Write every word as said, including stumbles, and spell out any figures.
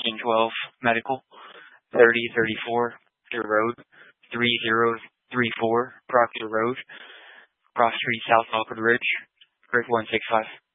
Engine twelve Medical, thirty thirty-four Proctor Road, three zero three four Proctor Road, Cross Street, South Lockwood Ridge, Grid one six five.